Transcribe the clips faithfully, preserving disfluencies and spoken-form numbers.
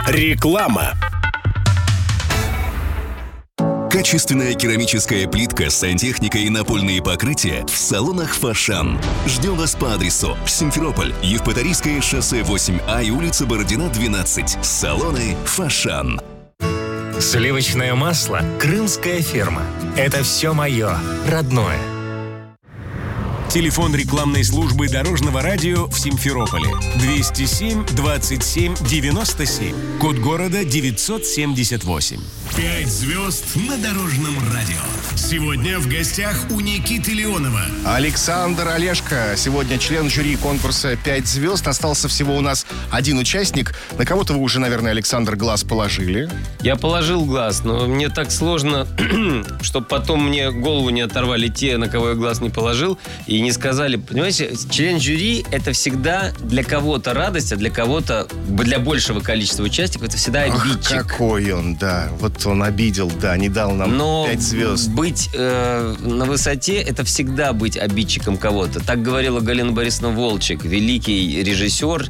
Реклама. Качественная керамическая плитка, сантехника и напольные покрытия в салонах «Фошан». Ждем вас по адресу: Симферополь, Евпаторийское шоссе восемь А и улица Бородина, двенадцать. Салоны «Фошан». Сливочное масло «Крымская ферма». Это все мое, родное. Телефон рекламной службы Дорожного радио в Симферополе двести семь двадцать семь девяносто семь. Код города девятьсот семьдесят восемь. Пять звезд на Дорожном радио. Сегодня в гостях у Никиты Леонова. Александр Олешко. Сегодня член жюри конкурса «Пять звезд». Остался всего у нас один участник. На кого-то вы уже, наверное, Александр, глаз положили. Я положил глаз, но мне так сложно, чтобы потом мне голову не оторвали те, на кого я глаз не положил, и не сказали. Понимаете, член жюри — это всегда для кого-то радость, а для кого-то, для большего количества участников, это всегда обидчик. Ах, какой он, да. Вот он обидел, да, не дал нам но пять звезд. Быть э, на высоте — это всегда быть обидчиком кого-то. Так говорила Галина Борисовна Волчек, великий режиссер,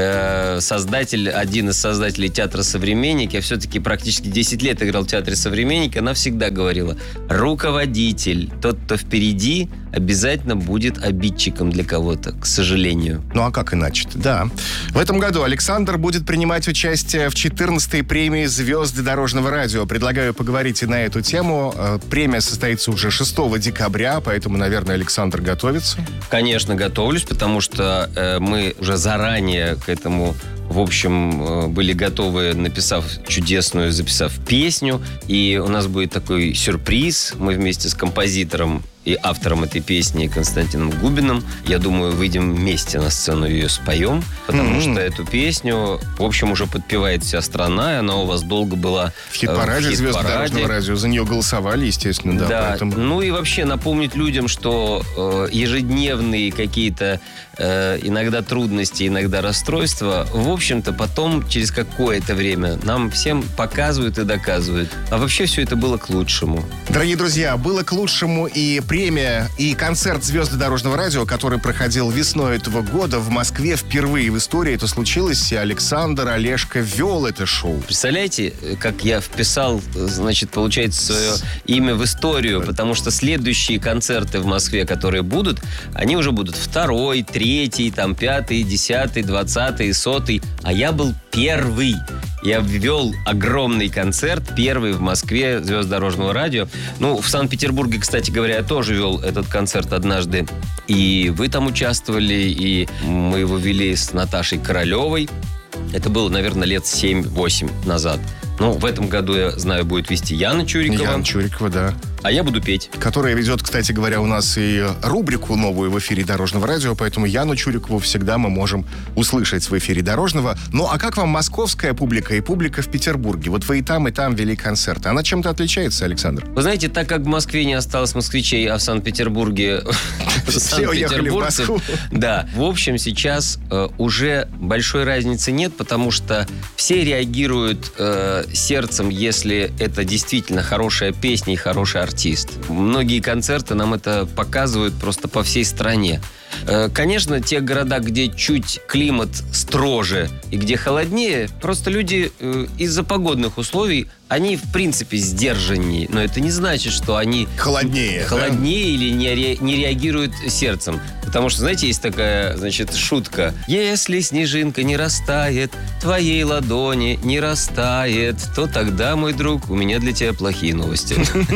э, создатель, один из создателей театра «Современник». Я все-таки практически десять лет играл в театре «Современник». Она всегда говорила: руководитель, тот, кто впереди, обязательно будет обидчиком для кого-то, к сожалению. Ну а как иначе-то, да. В этом году Александр будет принимать участие в четырнадцатой премии «Звезды Дорожного радио». Предлагаю поговорить и на эту тему. Премия состоится уже шестого декабря, поэтому, наверное, Александр готовится. Конечно, готовлюсь, потому что э, мы уже заранее к этому, в общем, были готовы, написав чудесную, записав песню. И у нас будет такой сюрприз. Мы вместе с композитором и автором этой песни Константином Губиным, я думаю, выйдем вместе на сцену и ее споем, потому mm-hmm. что эту песню, в общем, уже подпевает вся страна, и она у вас долго была в хит-параде, хит «Звезды Дорожного радио». За нее голосовали, естественно, да. Да, поэтому... ну и вообще напомнить людям, что э, ежедневные какие-то э, иногда трудности, иногда расстройства, в общем-то, потом, через какое-то время, нам всем показывают и доказывают. А вообще все это было к лучшему. Дорогие друзья, было к лучшему и премия, и концерт «Звезды Дорожного радио», который проходил весной этого года в Москве. Впервые в истории это случилось, и Александр Олешко вел это шоу. Представляете, как я вписал, значит, получается, свое имя в историю, потому что следующие концерты в Москве, которые будут, они уже будут второй, третий, там, пятый, десятый, двадцатый, сотый, а я был первый. Я ввел огромный концерт, первый в Москве «Звезд Дорожного радио». Ну, в Санкт-Петербурге, кстати говоря, я тоже вел этот концерт однажды. И вы там участвовали, и мы его вели с Наташей Королевой. Это было, наверное, лет семь-восемь назад. Ну, в этом году, я знаю, будет вести Яна Чурикова. Яна Чурикова, да. А я буду петь. Которая ведет, кстати говоря, у нас и рубрику новую в эфире Дорожного радио, поэтому Яну Чурикову всегда мы можем услышать в эфире Дорожного. Ну, а как вам московская публика и публика в Петербурге? Вот вы и там, и там вели концерты. Она чем-то отличается, Александр? Вы знаете, так как в Москве не осталось москвичей, а в Санкт-Петербурге все уехали в Москву. Да. В общем, сейчас уже большой разницы нет, потому что все реагируют сердцем, если это действительно хорошая песня и хороший артист. Многие концерты нам это показывают просто по всей стране. Конечно, те города, где чуть климат строже и где холоднее, просто люди из-за погодных условий, они, в принципе, сдержаннее. Но это не значит, что они холоднее, холоднее да? или не, ре, не реагируют сердцем. Потому что, знаете, есть такая, значит, шутка. Если снежинка не растает, твоей ладони не растает, то тогда, мой друг, у меня для тебя плохие новости.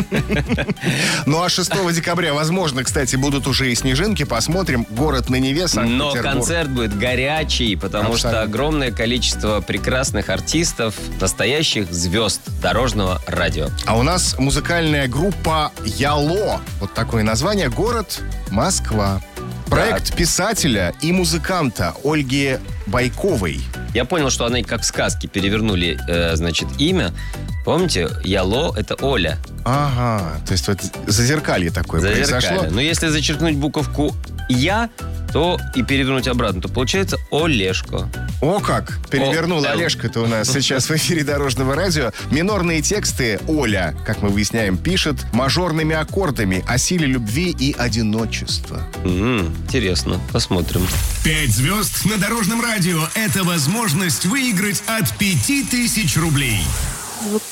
Ну, а шестого декабря, возможно, кстати, будут уже и снежинки. Посмотрим. Город на Неве, Санкт-Петербург. Но концерт будет горячий, потому Абсолютно. Что огромное количество прекрасных артистов, настоящих звезд Дорожного радио. А у нас музыкальная группа «Яло». Вот такое название. Город Москва. Проект да. писателя и музыканта Ольги Байковой. Я понял, что они как в сказке перевернули, э, значит, имя. Помните, Яло — это Оля. Ага, то есть вот зазеркалье такое зазеркалье. произошло. Но если зачеркнуть буковку «Я», то и перевернуть обратно, то получается Олежко. О как! Перевернул О, Олежка-то у нас сейчас в эфире Дорожного радио. Минорные тексты Оля, как мы выясняем, пишет мажорными аккордами о силе любви и одиночества. М-м, интересно, посмотрим. Пять звезд на Дорожном радио – это возможность выиграть от пяти тысяч рублей. Звук